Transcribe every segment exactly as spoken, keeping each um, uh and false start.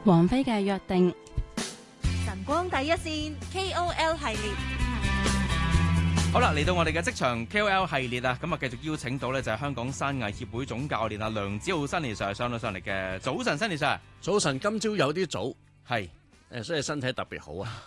王菲嘅約定。 晨光第一線 K O L 系列。 好啦，嚟到我哋嘅職場 K O L 系列啊，咁啊繼續邀請到咧就係香港山藝協會總教練啊梁子浩Sunny Sir上到上嚟嘅。早晨Sunny Sir。 早晨，今朝有啲早， 係誒，所以身體特別好啊！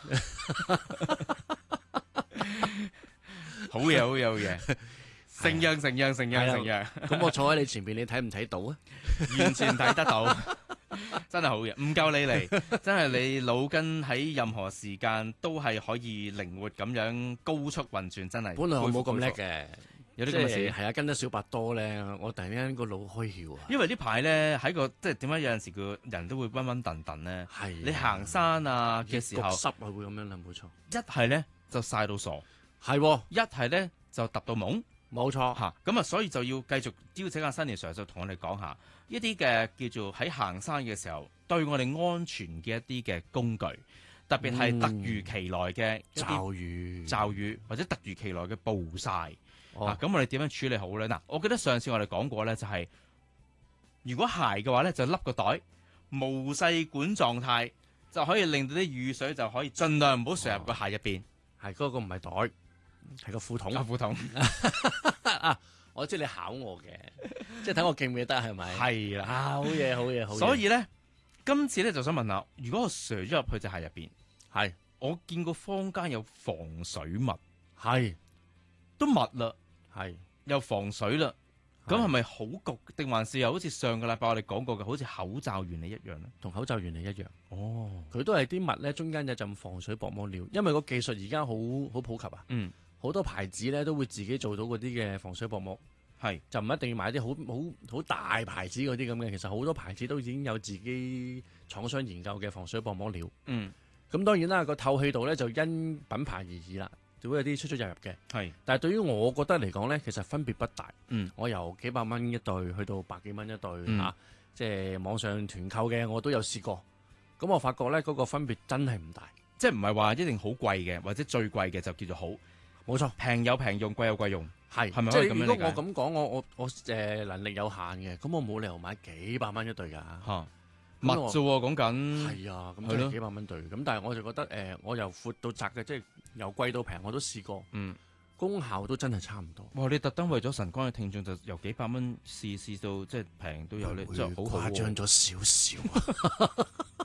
好嘢，好嘢，好嘢！承讓，承讓，承讓，承讓。 咁我坐喺你前邊，你睇唔睇到啊？ 完全睇得到，真係好嘢，唔夠你嚟，真係你腦筋喺任何時間都係可以靈活咁樣高速運轉，真係。 本來我冇咁叻嘅， 有啲咁嘅事係啊，跟得小白多咧，我突然間個腦開竅啊！ 因為呢排咧喺個即係點解有陣時個人都會暈暈頓頓咧？ 係你行山啊嘅時候， 焗濕啊會咁樣啦，冇錯。 一係咧就曬到傻， 係一係咧就揼到懵。 冇錯嚇，咁啊，所以就要繼續邀請阿Sunny Sir就同我哋講下一啲嘅叫做喺行山嘅時候對我哋安全嘅一啲嘅工具，特別係突如其來嘅驟雨、 驟雨或者突如其來嘅暴曬。 哦、 啊，咁我哋點樣處理好咧？嗱，我記得上次我哋講過咧，就係、是、如果鞋嘅話咧，就笠個袋，無細管狀態就可以令到啲雨水就可以盡量唔好射入個鞋入邊。 係嗰、那個唔係袋，係個褲筒。 個褲筒。 啊！我知你考我嘅，即係睇我記唔記得係咪？ 係啦， 啊，好嘢，好嘢，好嘢。 所以咧，今次咧就想問下，如果我射咗入去隻鞋入邊， 係我見過坊間有防水襪， 係都密啦， 係又防水啦，咁係咪好焗？定還是又好似上個禮拜我哋講過嘅，好似口罩原理一樣咧？ 同口罩原理一樣。 哦， 佢都係啲襪咧，中間有陣防水薄膜料，因為個技術而家好好普及啊。 嗯。 好多牌子咧都會自己做到嗰啲嘅防水薄膜， 係就唔一定要買啲好好好大牌子嗰啲咁嘅。其實好多牌子都已經有自己廠商研究嘅防水薄膜料。 嗯， 咁當然啦，個透氣度咧就因品牌而異啦，就會有啲出出入入嘅。 係， 但係對於我覺得嚟講咧，其實分別不大。 嗯， 我由幾百蚊一對去到百幾蚊一對嚇、 嗯啊，即係網上團購嘅我都有試過。咁我發覺咧嗰個分別真係唔大， 即係唔係話一定好貴嘅，或者最貴嘅就叫做好。 冇錯， 平有平用，貴有貴用， 係係咪即係如果可以咁樣理解？ 我咁講，我我我誒能力有限嘅，咁我冇理由買幾百蚊一對㗎。 嚇，密啫喎，講緊係啊，咁真係幾百蚊對。咁但係我就覺得誒，我由闊到窄嘅，即係由貴到平，我都試過。 嗯， 功效都真係差唔多。 哇！你特登為咗晨光嘅聽眾，就由幾百蚊試試到即係平都有咧，即係好好喎。 誇張咗少少。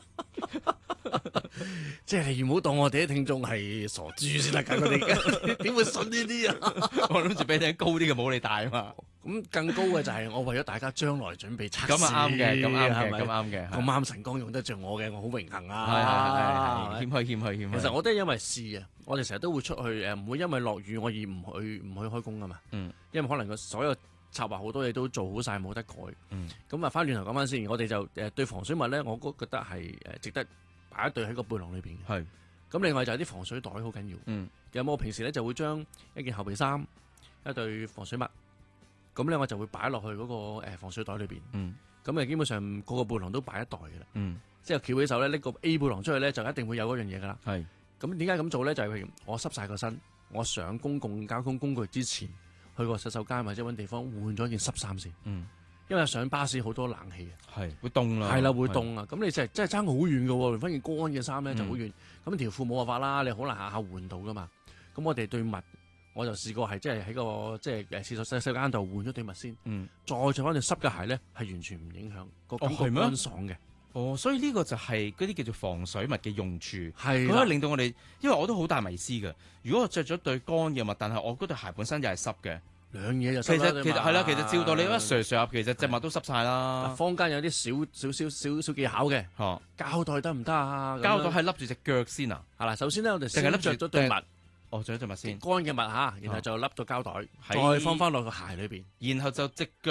即係你唔好當我哋啲聽眾係傻豬先得㗎，我哋點會信呢啲啊？ 我諗住俾你高啲嘅帽你戴啊嘛。 咁更高嘅就係我為咗大家將來準備測試。 咁啊啱嘅，咁啱嘅， 係咪咁啱嘅。 咁啱晨光用得着我嘅，我好榮幸啊！ 係係係係，謙虛謙虛謙虛。 其實我都係因為試啊，我哋成日都會出去誒，唔會因為落雨我而唔去唔去開工㗎嘛。 嗯。因為可能個所有策劃好多嘢都做好晒，冇得改。 嗯。咁啊，翻轉頭講翻先，我哋就誒對防水襪咧，我都覺得係誒值得擺一對喺個背囊裏邊嘅。 係。咁另外就係啲防水袋好緊要。 嗯。 有冇我平時咧就會將一件後備衫、一對防水襪，咁咧我就會擺落去嗰個誒防水袋裏邊。 嗯。 咁啊，基本上個個背囊都擺一袋嘅啦。 嗯。 即係翹起手咧，拎個 A 背囊出去咧，就一定會有嗰樣嘢噶啦。 係。咁點解咁做咧？就係譬如我濕晒個身，我上公共交通工具之前，去個洗手間或者揾地方換咗件濕衫先。 嗯。 因為上巴士好多冷氣啊， 係會凍啦， 係啦會凍啊，咁你就真係爭好遠嘅喎，換翻件乾嘅衫咧就好遠，咁、嗯、條褲冇辦法啦，你好難下下換到噶嘛。咁我哋對襪，我就試過係即係喺個即係誒廁所洗手間度換咗對襪先， 嗯， 再着翻對濕嘅鞋咧，係完全唔影響個感覺乾爽嘅。 哦，所以呢個就係嗰啲叫做防水襪嘅用處， 係佢可以令到我哋，因為我都好大迷思嘅。如果我着咗對乾嘅襪，但係我嗰對鞋本身又係濕嘅。 兩嘢就其實其實係啦，其實照道理一瀡瀡入，其實隻襪都濕晒啦。 坊間有啲少少少少少技巧嘅， 嚇膠袋得唔得啊？ 膠袋係笠住隻腳先啊？ 係啦，首先咧我哋淨係笠着咗對襪， 哦，着咗對襪先， 乾嘅襪嚇，然後就笠到膠袋， 再放翻落個鞋裏邊， 然後就隻腳